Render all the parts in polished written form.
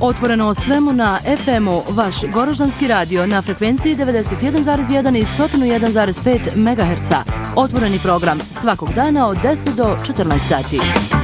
Otvoreno o svemu na FM-u, vaš Goraždanski radio na frekvenciji 91,1 i 101,5 MHz. Otvoreni program svakog dana od 10 do 14 sati.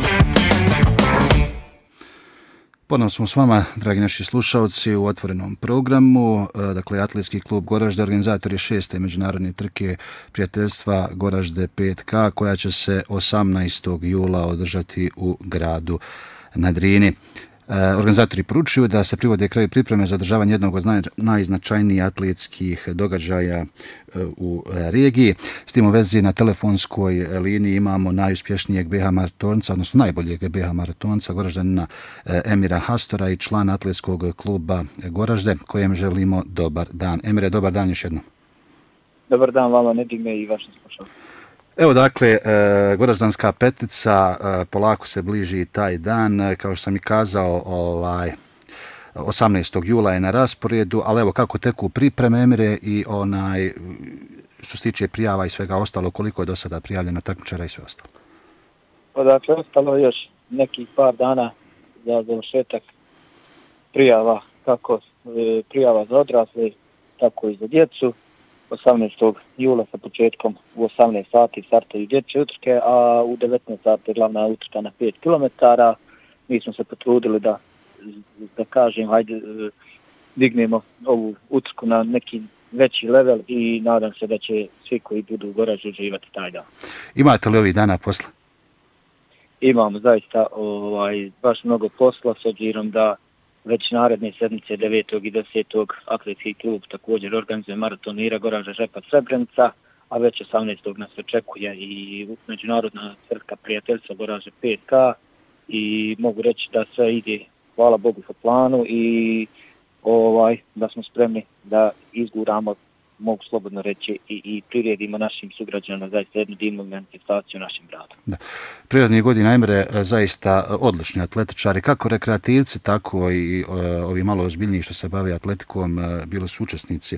Ponovno smo s vama, dragi naši slušalci, u otvorenom programu. Dakle, Atletski klub Goražde, organizator je 6. međunarodne trke prijateljstva Goražde 5K, koja će se 18. jula održati u gradu na Drini. Organizatori poručuju da se privode kraju pripreme za održavanje jednog od najznačajnijih atletskih događaja u regiji. S tim u vezi na telefonskoj liniji imamo najuspješnijeg BH maratonca, odnosno najboljeg BH maratonca, Goraždanina Emira Hastora i člana Atletskog kluba Goražde, kojem želimo dobar dan. Emire, dobar dan još jednom. Dobar dan vama, Nedime i vašim slušalcima. Evo dakle, Goraždanska petica, polako se bliži taj dan, kao što sam i kazao, 18. jula je na rasporedu, ali evo kako teku pripreme, Emire, i što se tiče prijava i svega ostalo, koliko je do sada prijavljeno takmičara i sve ostalo? Pa dakle, ostalo je još nekih par dana za završetak prijava, kako prijava za odrasle, tako i za djecu. 18. jula sa početkom u 18 sati startaju dječje utrke, a u 19 sati je glavna utrka na 5 km. Mi smo se potrudili da kažem, hajde dignemo ovu utrku na neki veći level i nadam se da će svi koji budu u Goraždu uživati taj dan. Imate li ovih dana posla? Imamo zaista baš mnogo posla, s obzirom da već naredne sedmice 9. i 10. Atletski klub također organizuje maratonira Goražda Žepa Srebrenica, a već 18. nas očekuje i međunarodna trka prijateljstva Goražde 5K i mogu reći da sve ide, hvala Bogu, po planu i da smo spremni da izguramo, mogu slobodno reći, i priredimo našim sugrađanima zaista jednu divnu manifestaciju u našem gradu. Da. Prirodnih godina, Emre, zaista odlični atletičari, kako rekreativci, tako i ovi malo ozbiljniji što se bave atletikom, bili su učesnici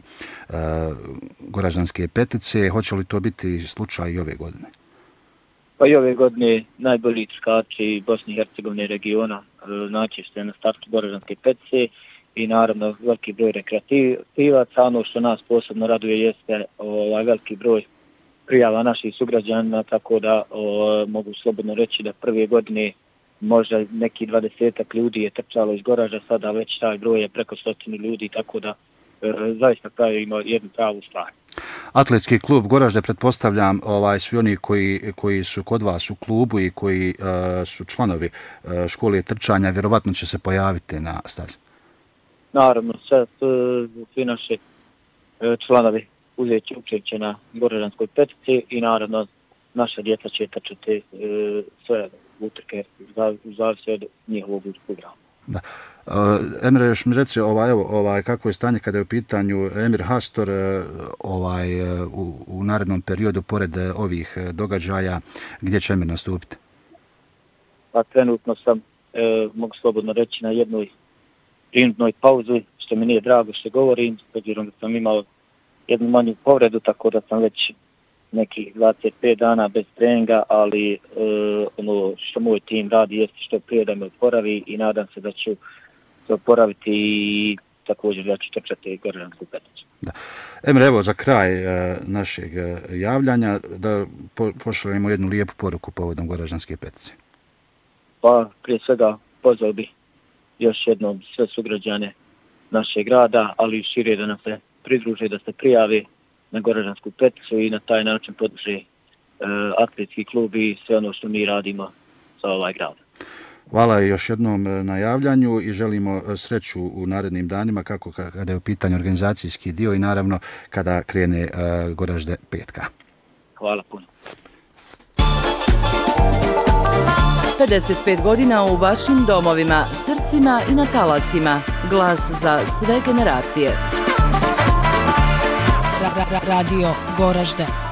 Goraždanske petice. Hoće li to biti slučaj i ove godine? Pa i ove godine najbolji trkači Bosne i Hercegovine regiona naći se na startu Goraždanske petice i naravno veliki broj rekreativaca. Ono što nas posebno raduje jeste veliki broj prijava naših sugrađana, tako da mogu slobodno reći da prve godine možda neki 20 ljudi je trčalo iz Goražda, sada već taj broj je preko 100 ljudi, tako da zaista pravimo jednu pravu stvar. Atletski klub Goražde, pretpostavljam, svi oni koji su kod vas u klubu i koji su članovi škole trčanja, vjerovatno će se pojaviti na stazi. Naravno, svi naši članovi uzet će učešće na Goraždanskoj petici i naravno naša djeca će trčati sve utrke u zavisi od njihovog programa. Da. Emre, još mi reci kako je stanje kada je u pitanju Emir Hastor u narednom periodu pored ovih događaja, gdje će Emir nastupiti? Pa trenutno sam, mogu slobodno reći, na jednoj prinudnoj pauzi, što mi nije drago što govorim, obzirom da sam imao jednu manju povredu, tako da sam već nekih 25 dana bez treninga, ali ono što moj tim radi jeste što prije da me oporavi i nadam se da ću se oporaviti i također da ću trčati Goraždansku peticu. Emre, evo za kraj našeg javljanja da pošaljemo jednu lijepu poruku povodom Goraždanske petice. Pa prije svega pozvao bih još jednom sve sugrađane našeg grada, ali i šire da nam se pridruže, da se prijavi na Goraždansku peticu i na taj način podrže atletski klub i sve ono što mi radimo za ovaj grad. Hvala još jednom na javljanju i želimo sreću u narednim danima, kako kada je u pitanju organizacijski dio i naravno kada krene Goražde 5K. Hvala puno. 55 godina u vašim domovima, srcima i na talasima. Glas za sve generacije. Radio Goražde.